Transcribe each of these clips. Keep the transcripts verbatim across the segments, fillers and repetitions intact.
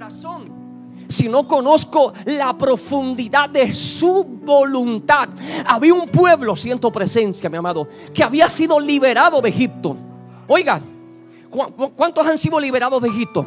corazón, si no conozco la profundidad de su voluntad. Había un pueblo, siento presencia, mi amado, que había sido liberado de Egipto. Oiga, ¿cuántos han sido liberados de Egipto?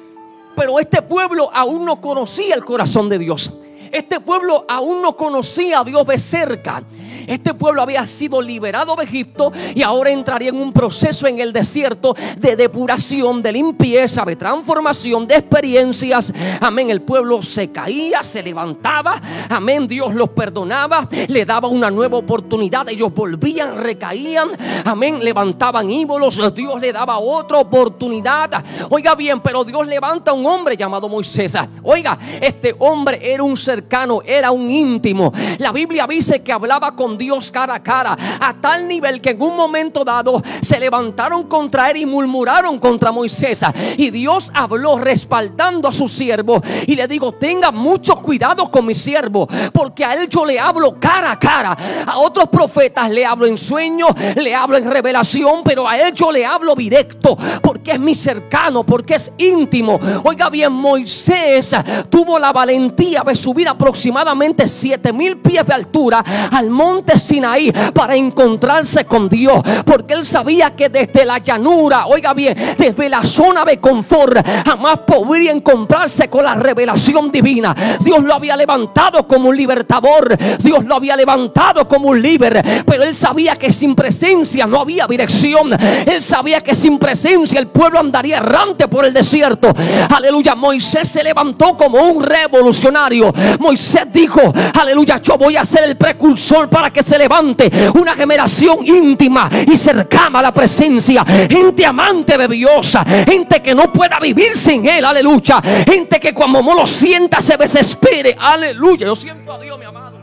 Pero este pueblo aún no conocía el corazón de Dios. Este pueblo aún no conocía a Dios de cerca. Este pueblo había sido liberado de Egipto y ahora entraría en un proceso en el desierto de depuración, de limpieza, de transformación, de experiencias. Amén. El pueblo se caía, se levantaba. Amén. Dios los perdonaba, le daba una nueva oportunidad. Ellos volvían, recaían. Amén. Levantaban ídolos. Dios le daba otra oportunidad. Oiga bien, pero Dios levanta a un hombre llamado Moisés. Oiga, este hombre era un cercano, era un íntimo. La Biblia dice que hablaba con Dios cara a cara, a tal nivel que en un momento dado se levantaron contra él y murmuraron contra Moisés. Y Dios habló respaldando a su siervo y le digo: tenga mucho cuidado con mi siervo, porque a él yo le hablo cara a cara. A otros profetas le hablo en sueño, le hablo en revelación, pero a él yo le hablo directo, porque es mi cercano, porque es íntimo. Oiga bien, Moisés tuvo la valentía de subir aproximadamente siete mil pies de altura al monte Sinaí para encontrarse con Dios, porque él sabía que desde la llanura, oiga bien, desde la zona de confort, jamás podría encontrarse con la revelación divina. Dios lo había levantado como un libertador, Dios lo había levantado como un líder, pero él sabía que sin presencia no había dirección. Él sabía que sin presencia el pueblo andaría errante por el desierto. Aleluya. Moisés se levantó como un revolucionario. Moisés dijo: aleluya, yo voy a ser el precursor para que se levante una generación íntima y cercana a la presencia, gente amante de Dios, gente que no pueda vivir sin él. Aleluya. Gente que cuando no lo sienta se desespere. Aleluya. Yo siento a Dios, mi amado.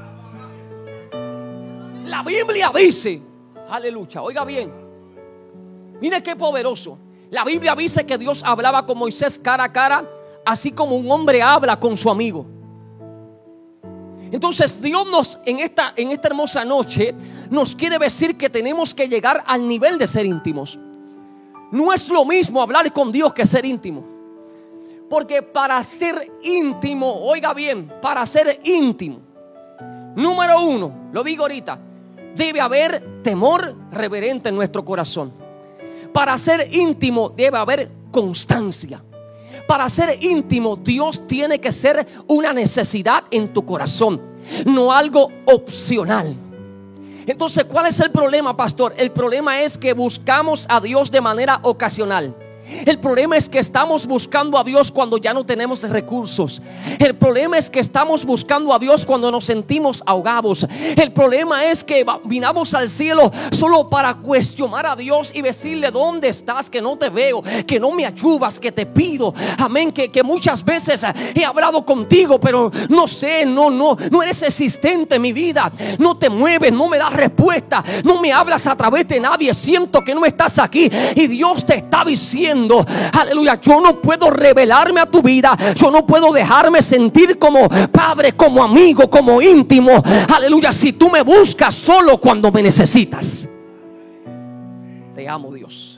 La Biblia dice, aleluya, oiga bien, mire qué poderoso. La Biblia dice que Dios hablaba con Moisés cara a cara, así como un hombre habla con su amigo. Entonces Dios nos en esta, en esta hermosa noche nos quiere decir que tenemos que llegar al nivel de ser íntimos. No es lo mismo hablar con Dios que ser íntimo, porque para ser íntimo, oiga bien, para ser íntimo, número uno, lo digo ahorita, debe haber temor reverente en nuestro corazón. Para ser íntimo debe haber constancia. Para ser íntimo, Dios tiene que ser una necesidad en tu corazón, no algo opcional. Entonces, ¿cuál es el problema, pastor? El problema es que buscamos a Dios de manera ocasional. El problema es que estamos buscando a Dios cuando ya no tenemos recursos. El problema es que estamos buscando a Dios cuando nos sentimos ahogados. El problema es que vinamos al cielo solo para cuestionar a Dios y decirle: ¿dónde estás? Que no te veo, que no me ayudas, que te pido. Amén, que, que muchas veces he hablado contigo, pero no sé, no, no, no eres existente en mi vida. No te mueves, no me das respuesta, no me hablas a través de nadie. Siento que no estás aquí y Dios te está diciendo: aleluya, yo no puedo revelarme a tu vida, yo no puedo dejarme sentir como padre, como amigo, como íntimo. Aleluya, si tú me buscas solo cuando me necesitas. Te amo, Dios.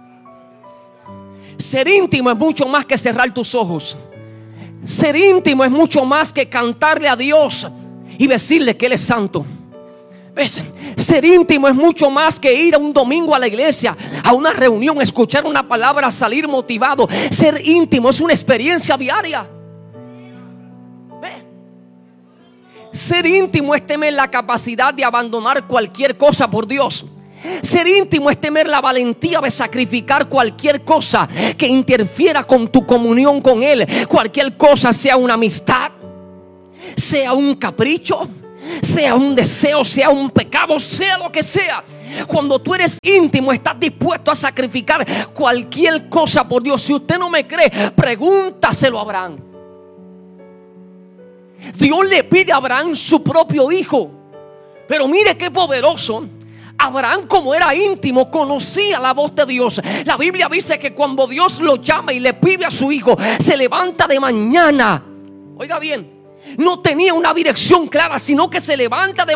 Ser íntimo es mucho más que cerrar tus ojos. Ser íntimo es mucho más que cantarle a Dios y decirle que Él es santo. ¿Ves? Ser íntimo es mucho más que ir a un domingo a la iglesia, a una reunión, escuchar una palabra, salir motivado. Ser íntimo es una experiencia diaria. ¿Ves? Ser íntimo es tener la capacidad de abandonar cualquier cosa por Dios. Ser íntimo es tener la valentía de sacrificar cualquier cosa que interfiera con tu comunión con Él. Cualquier cosa, sea una amistad, sea un capricho, sea un deseo, sea un pecado, sea lo que sea. Cuando tú eres íntimo, estás dispuesto a sacrificar cualquier cosa por Dios. Si usted no me cree, pregúntaselo a Abraham. Dios le pide a Abraham su propio hijo. Pero mire qué poderoso. Abraham, como era íntimo, conocía la voz de Dios. La Biblia dice que cuando Dios lo llama y le pide a su hijo, se levanta de mañana. Oiga bien, no tenía una dirección clara, sino que se levanta de